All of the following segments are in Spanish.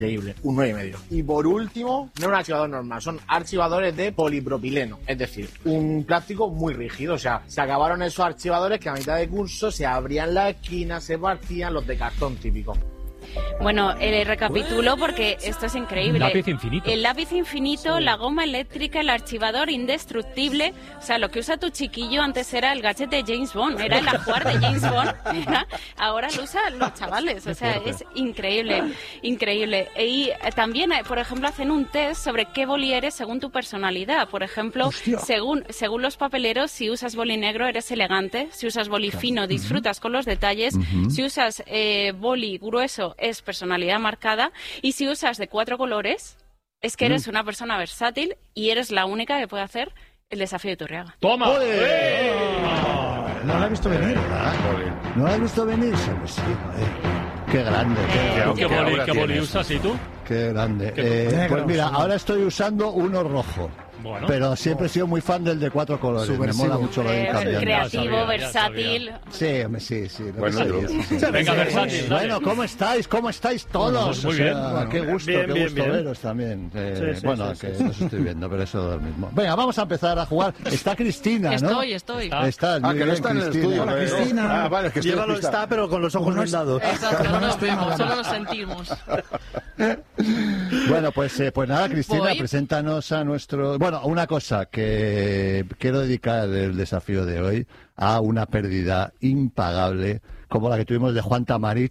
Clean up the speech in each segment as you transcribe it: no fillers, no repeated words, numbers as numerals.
increíble, un 9,5. Y por último, no es un archivador normal, son archivadores de polipropileno, es decir, un plástico muy rígido. O sea, se acabaron esos archivadores que a mitad de curso se abrían las esquinas, se partían, los de cartón típico. Bueno, recapitulo porque esto es increíble. Lápiz infinito. El lápiz infinito, sí. La goma eléctrica, el archivador indestructible. O sea, lo que usa tu chiquillo antes era el gadget de James Bond, era el ajuar de James Bond. Ahora lo usan los chavales. O sea, es increíble, increíble. Y también, por ejemplo, hacen un test sobre qué boli eres según tu personalidad. Por ejemplo, según los papeleros, si usas boli negro eres elegante, si usas boli fino disfrutas con los detalles, si usas boli grueso es personalidad marcada, y si usas de 4 colores es que eres una persona versátil y eres la única que puede hacer el desafío de Iturriaga. ¡Toma! No la he visto venir, ¿verdad? No la he visto venir, sí, qué grande. ¿Qué boli usas y tú? Qué grande. Pues mira, ahora estoy usando uno rojo. Bueno, pero siempre he sido muy fan del de 4 colores. Subversivo. Me mola mucho lo de cambiar. Creativo, versátil. Sí, sí. Bueno, venga, versátil. Bueno, ¿cómo estáis? ¿Cómo estáis todos? Muy bien. Qué gusto, bien, qué gusto bien. veros también. Bueno, que no os estoy viendo, pero eso es lo mismo. Venga, vamos a empezar a jugar. Está Cristina, ¿no? Estoy. Está, que no está en el estudio. Hola, Cristina. Vale, es que Llévalo, está, pero con los ojos vendados. Exacto, no nos vemos, solo nos sentimos. Bueno, pues nada, Cristina, preséntanos a nuestro... Bueno, una cosa, que quiero dedicar el desafío de hoy a una pérdida impagable como la que tuvimos de Juan Tamari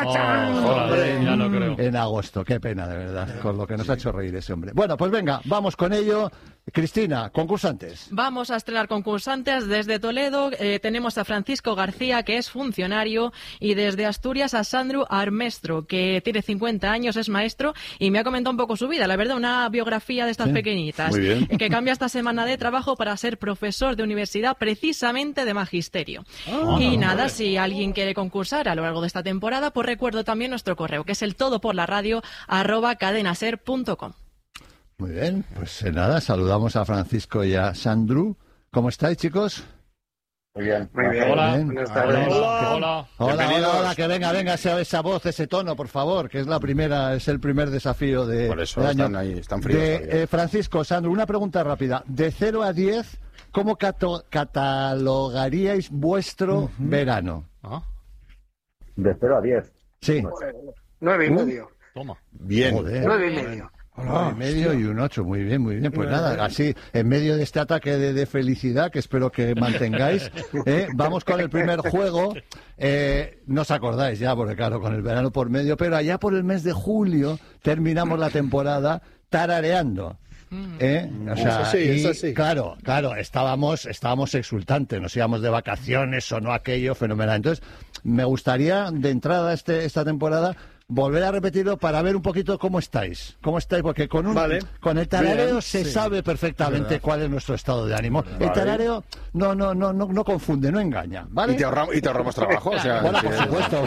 en agosto. Qué pena, de verdad, con lo que nos ha hecho reír ese hombre. Bueno, pues venga, vamos con ello. Cristina, concursantes. Vamos a estrenar concursantes desde Toledo. Tenemos a Francisco García, que es funcionario, y desde Asturias a Sandro Armestro, que tiene 50 años, es maestro, y me ha comentado un poco su vida. La verdad, una biografía de estas pequeñitas. Muy bien. Que cambia esta semana de trabajo para ser profesor de universidad, precisamente de magisterio. Y nada, si alguien quiere concursar a lo largo de esta temporada, pues recuerdo también nuestro correo, que es el todoporlaradio@cadenaser.com. Muy bien, pues nada, saludamos a Francisco y a Sandro. ¿Cómo estáis, chicos? Muy bien. Hola. Buenas tardes. Hola, que venga esa voz, ese tono, por favor, que es el primer desafío de Por eso del año. están ahí, están fríos. Francisco, Sandro, una pregunta rápida. De 0 a 10, ¿cómo catalogaríais vuestro verano? De 0 a 10. Sí. 9,5. Toma. Bien. 9,5. 9,5 y un 8, muy bien. Pues nada, así, en medio de este ataque de felicidad, que espero que mantengáis, vamos con el primer juego. No os acordáis ya, porque claro, con el verano por medio, pero allá por el mes de julio terminamos la temporada tarareando. O sea, eso sí. Claro, estábamos exultantes, nos íbamos de vacaciones, sonó aquello fenomenal. Entonces, me gustaría, de entrada esta temporada, volver a repetirlo para ver un poquito cómo estáis, porque con el tarareo se sabe perfectamente cuál es nuestro estado de ánimo. El tarareo no confunde, no engaña, ¿vale? Y te ahorramos trabajo, o sea, bueno, por supuesto.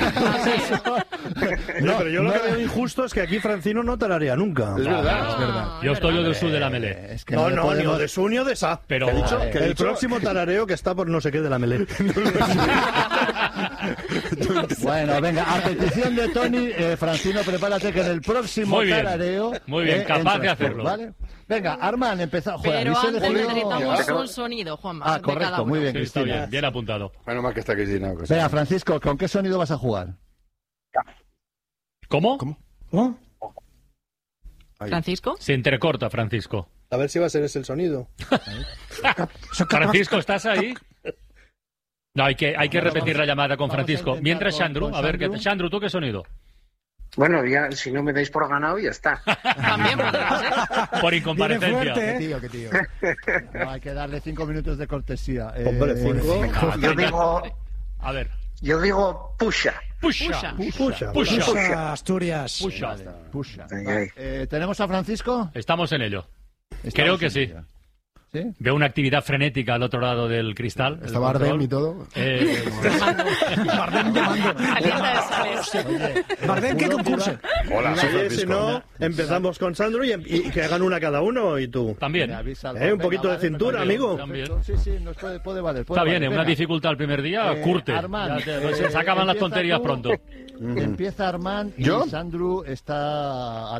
Pero yo lo que veo injusto es que aquí Francino no tararea nunca. Es verdad. Yo estoy lo del sur de la melé. Es que No, le ni o de su ni o de sa. Pero ¿Qué ha dicho? El próximo tarareo que está por no sé qué de la melé. Bueno, venga, a petición de Tony, Francino, prepárate que en el próximo tarareo... Muy bien, capaz de hacerlo. ¿Vale? Venga, Armand, empezamos. Pero antes necesitamos un sonido, Juanma. Correcto, muy bien, Sí, está Cristina. bien apuntado. Menos mal que está Cristina. Venga, Francisco, ¿con qué sonido vas a jugar? ¿Cómo? ¿Francisco? Se entrecorta, Francisco. A ver si va a ser ese el sonido. Francisco, ¿estás ahí? No, hay que repetir la llamada con Francisco. Mientras, Sandro, a ver, Sandro, ¿tú qué sonido? Bueno, ya, si no me dais por ganado, ya está. También podrá ser. Por incomparecencia. Viene Qué tío. No, hay que darle 5 minutos de cortesía. Hombre, 5. Yo digo pusha. Pusha. Asturias. Pusha. ¿Tenemos a Francisco? Estamos en ello. Creo que sí. ¿Sí? Veo una actividad frenética al otro lado del cristal. Está Bardem y todo. Bardem llamando. Bardem, ¿qué concurso? Hola, soy Si Francisco. no, empezamos con Sandro y que hagan una cada uno y tú. También. Me avisa, Un poquito de cintura, También, amigo. también. Sí, nos puede valer. Está bien, una dificultad el primer día, curte. Armand, Se acaban las empieza tonterías tú. pronto. Empieza Armand y ¿Yo? Sandro está